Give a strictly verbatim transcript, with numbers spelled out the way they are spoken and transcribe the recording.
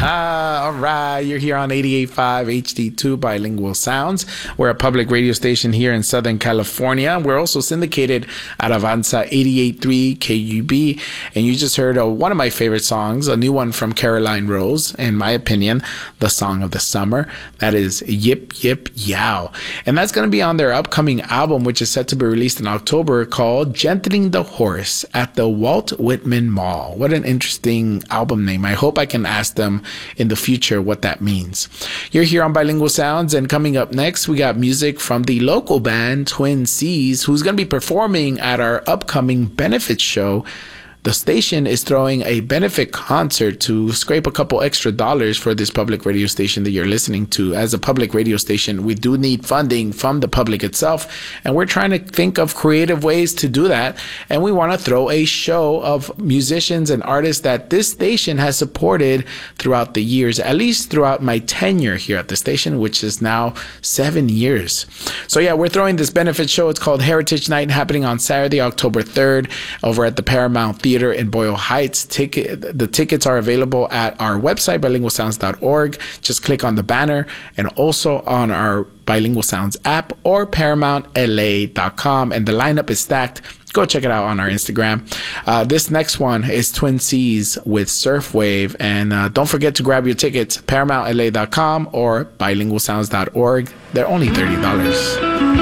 All right, you're here on eighty-eight point five H D two Bilingual Sounds. We're a public radio station here in Southern California. We're also syndicated at Avanza eighty-eight point three K U B. And you just heard uh, one of my favorite songs, a new one from Caroline Rose, in my opinion, the song of the summer. That is Yip Yip Yow. And that's going to be on their upcoming album, which is set to be released in October, called Gentling the Horse at the Walt Whitman Mall. What an interesting album name. I hope I can ask them in the future what that means. You're here on Bilingual Sounds, and coming up next, we got music from the local band Twin Seas, who's going to be performing at our upcoming benefit show. The station is throwing a benefit concert to scrape a couple extra dollars for this public radio station that you're listening to. As a public radio station, we do need funding from the public itself, and we're trying to think of creative ways to do that. And we want to throw a show of musicians and artists that this station has supported throughout the years, at least throughout my tenure here at the station, which is now seven years. So yeah, we're throwing this benefit show. It's called Heritage Night, happening on Saturday, October third, over at the Paramount Theater in Boyle Heights. Ticket, the tickets are available at our website, bilingual sounds dot org. Just click on the banner, and also on our Bilingual Sounds app or paramount L A dot com. And the lineup is stacked. Go check it out on our Instagram. Uh, this next one is Twin Seas with Surfwave. And uh, don't forget to grab your tickets, paramount L A dot com or bilingual sounds dot org. They're only thirty dollars.